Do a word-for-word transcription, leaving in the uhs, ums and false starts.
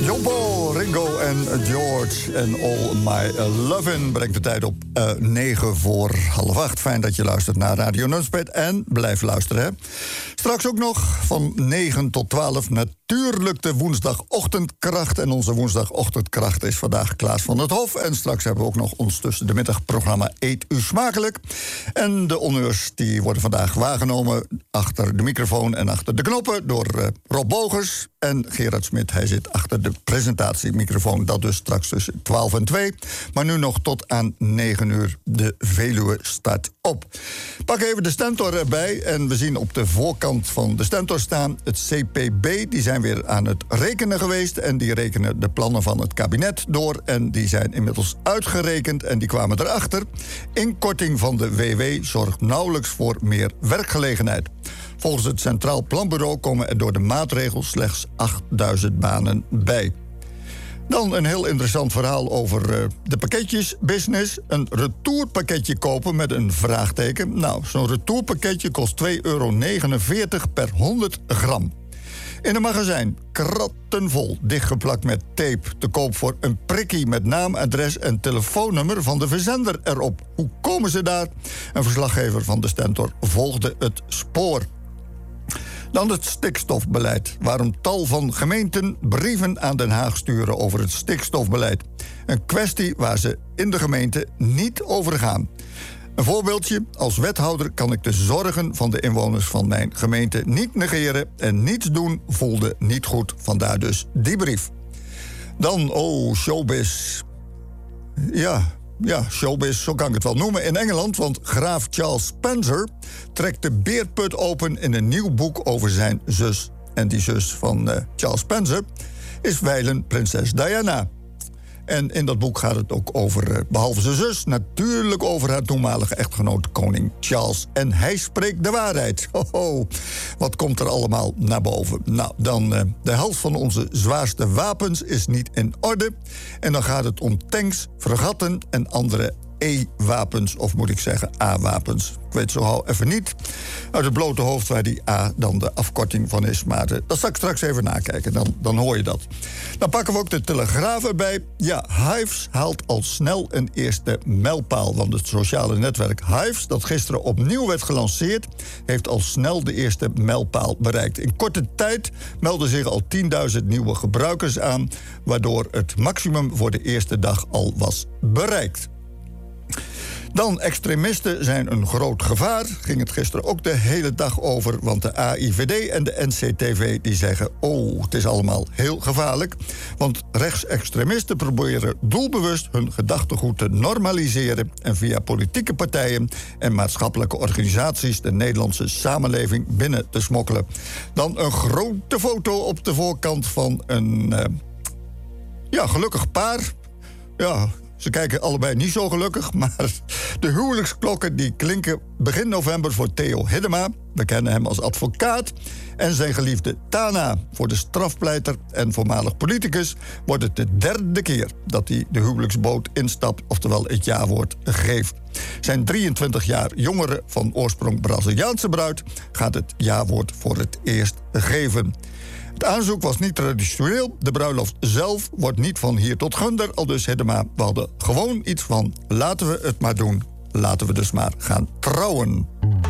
John Ringo en George en All My Lovin' brengt de tijd op uh, negen voor half acht. Fijn dat je luistert naar Radio Nunspeet en blijf luisteren. Hè. Straks ook nog van negen tot twaalf natuurlijk de woensdagochtendkracht. En onze woensdagochtendkracht is vandaag Klaas van het Hof. En straks hebben we ook nog ons tussen de middag programma Eet U Smakelijk. En de honneurs die worden vandaag waargenomen achter de microfoon en achter de knoppen door uh, Rob Bogers en Gerard Smit. Hij zit achter de presentatiemicrofoon. Dat dus straks tussen twaalf en twee. Maar nu nog tot aan negen uur de Veluwe start op. Pak even de Stentor erbij. En we zien op de voorkant van de Stentor staan het C P B. Die zijn weer aan het rekenen geweest. En die rekenen de plannen van het kabinet door. En die zijn inmiddels uitgerekend. En die kwamen erachter. Inkorting van de W W zorgt nauwelijks voor meer werkgelegenheid. Volgens het Centraal Planbureau komen er door de maatregels slechts achtduizend banen bij. Dan een heel interessant verhaal over uh, de pakketjesbusiness. Een retourpakketje kopen met een vraagteken. Nou, zo'n retourpakketje kost twee euro negenenveertig per honderd gram. In een magazijn, krattenvol, dichtgeplakt met tape. Te koop voor een prikkie met naam, adres en telefoonnummer van de verzender erop. Hoe komen ze daar? Een verslaggever van de Stentor volgde het spoor. Dan het stikstofbeleid, waarom tal van gemeenten brieven aan Den Haag sturen over het stikstofbeleid. Een kwestie waar ze in de gemeente niet over gaan. Een voorbeeldje, als wethouder kan ik de zorgen van de inwoners van mijn gemeente niet negeren en niets doen voelde niet goed, vandaar dus die brief. Dan, oh, showbiz. Ja, ja, showbiz, zo kan ik het wel noemen. In Engeland, want graaf Charles Spencer trekt de beerput open in een nieuw boek over zijn zus. En die zus van uh, Charles Spencer is wijlen prinses Diana. En in dat boek gaat het ook over, uh, behalve zijn zus, natuurlijk over haar toenmalige echtgenoot koning Charles. En hij spreekt de waarheid. Hoho, wat komt er allemaal naar boven? Nou, dan uh, de helft van onze zwaarste wapens is niet in orde. En dan gaat het om tanks, fregatten en andere E-wapens, of moet ik zeggen A-wapens. Ik weet zo gauw even niet uit het blote hoofd waar die A dan de afkorting van is. Maar uh, dat zal ik straks even nakijken, dan, dan hoor je dat. Dan pakken we ook de Telegraaf erbij. Ja, Hives haalt al snel een eerste mijlpaal. Want het sociale netwerk Hives, dat gisteren opnieuw werd gelanceerd, heeft al snel de eerste mijlpaal bereikt. In korte tijd melden zich al tienduizend nieuwe gebruikers aan, waardoor het maximum voor de eerste dag al was bereikt. Dan, extremisten zijn een groot gevaar. Ging het gisteren ook de hele dag over. Want de A I V D en de N C T V die zeggen, oh, het is allemaal heel gevaarlijk. Want rechtsextremisten proberen doelbewust hun gedachtegoed te normaliseren en via politieke partijen en maatschappelijke organisaties de Nederlandse samenleving binnen te smokkelen. Dan een grote foto op de voorkant van een uh, ja, gelukkig paar. Ja, ze kijken allebei niet zo gelukkig, maar de huwelijksklokken die klinken begin november voor Theo Hiddema. We kennen hem als advocaat. En zijn geliefde Tana. Voor de strafpleiter en voormalig politicus wordt het de derde keer dat hij de huwelijksboot instapt, oftewel het ja-woord geeft. Zijn drieëntwintig jaar jongere, van oorsprong Braziliaanse bruid gaat het ja-woord voor het eerst geven. Het aanzoek was niet traditioneel. De bruiloft zelf wordt niet van hier tot gunder. Aldus Hiddema, we hadden gewoon iets van, laten we het maar doen. Laten we dus maar gaan trouwen.